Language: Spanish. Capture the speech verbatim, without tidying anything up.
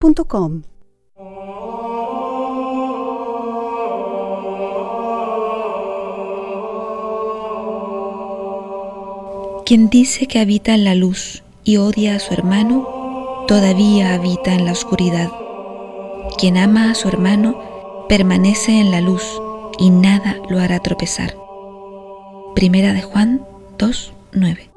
punto com. Quien dice que habita en la luz y odia a su hermano, todavía habita en la oscuridad. Quien ama a su hermano permanece en la luz y nada lo hará tropezar. Primera de Juan dos, nueve.